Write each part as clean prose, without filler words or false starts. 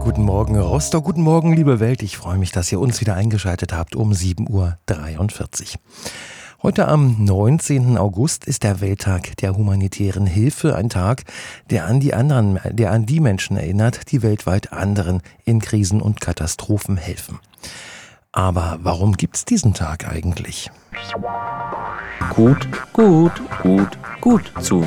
Guten Morgen Rostock, guten Morgen liebe Welt. Ich freue mich, dass ihr uns wieder eingeschaltet habt um 7:43 Uhr. Heute am 19. August ist der Welttag der humanitären Hilfe, ein Tag, der an die Menschen erinnert, die weltweit anderen in Krisen und Katastrophen helfen. Aber warum gibt's diesen Tag eigentlich? Gut zu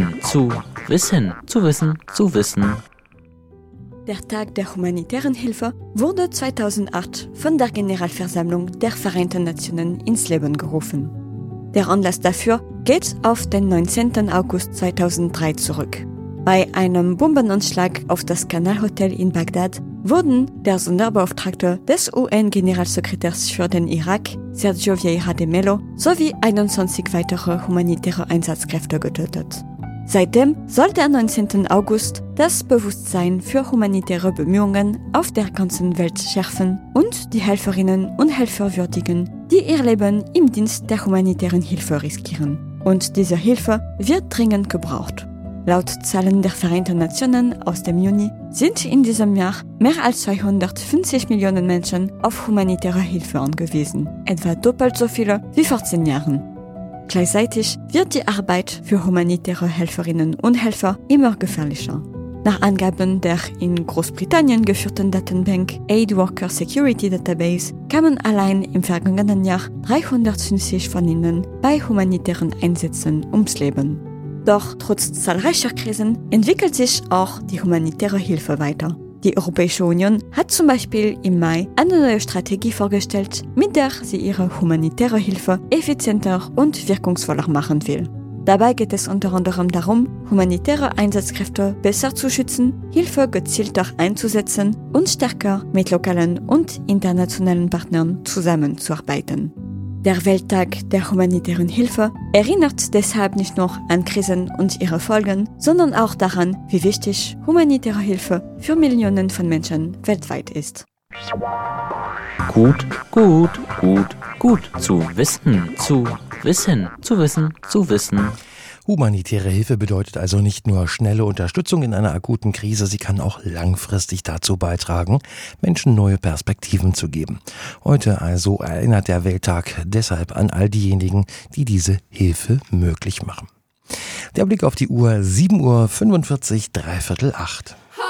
wissen. Der Tag der humanitären Hilfe wurde 2008 von der Generalversammlung der Vereinten Nationen ins Leben gerufen. Der Anlass dafür geht auf den 19. August 2003 zurück. Bei einem Bombenanschlag auf das Kanal-Hotel in Bagdad wurden der Sonderbeauftragte des UN-Generalsekretärs für den Irak, Sergio Vieira de Mello, sowie 21 weitere humanitäre Einsatzkräfte getötet. Seitdem soll der 19. August das Bewusstsein für humanitäre Bemühungen auf der ganzen Welt schärfen und die Helferinnen und Helfer würdigen, die ihr Leben im Dienst der humanitären Hilfe riskieren. Und diese Hilfe wird dringend gebraucht. Laut Zahlen der Vereinten Nationen aus dem Juni sind in diesem Jahr mehr als 250 Millionen Menschen auf humanitäre Hilfe angewiesen, etwa doppelt so viele wie vor 10 Jahren. Gleichzeitig wird die Arbeit für humanitäre Helferinnen und Helfer immer gefährlicher. Nach Angaben der in Großbritannien geführten Datenbank Aid Worker Security Database kamen allein im vergangenen Jahr 350 von ihnen bei humanitären Einsätzen ums Leben. Doch trotz zahlreicher Krisen entwickelt sich auch die humanitäre Hilfe weiter. Die Europäische Union hat zum Beispiel im Mai eine neue Strategie vorgestellt, mit der sie ihre humanitäre Hilfe effizienter und wirkungsvoller machen will. Dabei geht es unter anderem darum, humanitäre Einsatzkräfte besser zu schützen, Hilfe gezielter einzusetzen und stärker mit lokalen und internationalen Partnern zusammenzuarbeiten. Der Welttag der humanitären Hilfe erinnert deshalb nicht nur an Krisen und ihre Folgen, sondern auch daran, wie wichtig humanitäre Hilfe für Millionen von Menschen weltweit ist. Gut zu wissen. Humanitäre Hilfe bedeutet also nicht nur schnelle Unterstützung in einer akuten Krise, sie kann auch langfristig dazu beitragen, Menschen neue Perspektiven zu geben. Heute also erinnert der Welttag deshalb an all diejenigen, die diese Hilfe möglich machen. Der Blick auf die Uhr, 7:45 Uhr, 7:45.